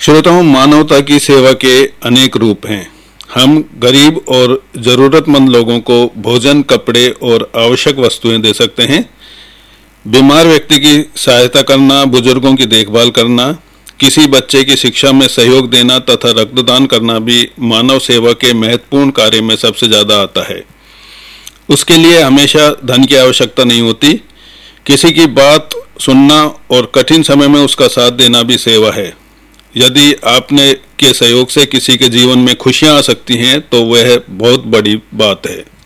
श्रोताओं, मानवता की सेवा के अनेक रूप हैं। हम गरीब और ज़रूरतमंद लोगों को भोजन, कपड़े और आवश्यक वस्तुएं दे सकते हैं। बीमार व्यक्ति की सहायता करना, बुजुर्गों की देखभाल करना, किसी बच्चे की शिक्षा में सहयोग देना तथा रक्तदान करना भी मानव सेवा के महत्वपूर्ण कार्य में सबसे ज़्यादा आता है। उसके लिए हमेशा धन की आवश्यकता नहीं होती। किसी की बात सुनना और कठिन समय में उसका साथ देना भी सेवा है। यदि आपने के सहयोग से किसी के जीवन में खुशियां आ सकती हैं तो वह बहुत बड़ी बात है।